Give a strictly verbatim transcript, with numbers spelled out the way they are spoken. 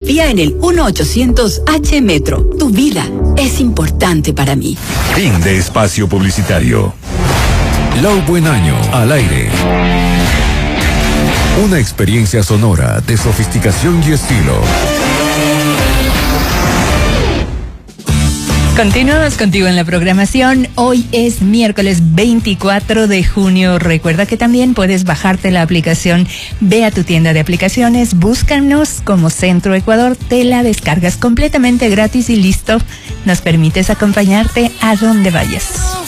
confía en el uno ochocientos H Metro. Tu vida es importante para mí. Fin de espacio publicitario. Lau Buen Año, al aire. Una experiencia sonora de sofisticación y estilo. Continuamos contigo en la programación. Hoy es miércoles veinticuatro de junio. Recuerda que también puedes bajarte la aplicación. Ve a tu tienda de aplicaciones, búscanos como Centro Ecuador, te la descargas completamente gratis y listo. Nos permites acompañarte a donde vayas.